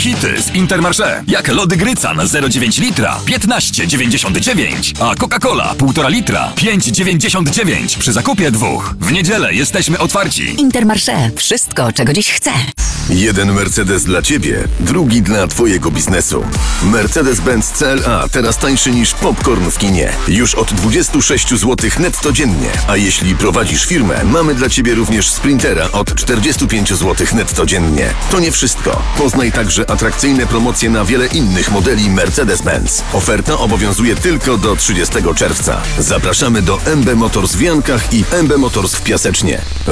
hity z Intermarché, jak lody Grycan 0,9 litra 15,99, a Coca-Cola 1,5 litra 5,99 przy zakupie 2. W niedzielę jesteśmy otwarci. Intermarché. Wszystko, czego dziś chcę. Jeden Mercedes dla Ciebie, drugi dla Twojego biznesu. Mercedes-Benz CLA teraz tańszy niż popcorn w kinie. Już od 26 zł netto dziennie. A jeśli prowadzisz firmę, mamy dla Ciebie również Sprintera od 45 zł netto dziennie. To nie wszystko. Poznaj także atrakcyjne promocje na wiele innych modeli Mercedes-Benz. Oferta obowiązuje tylko do 30 czerwca. Zapraszamy do MB Motors w Jankach i MB Motors w Piasecznie.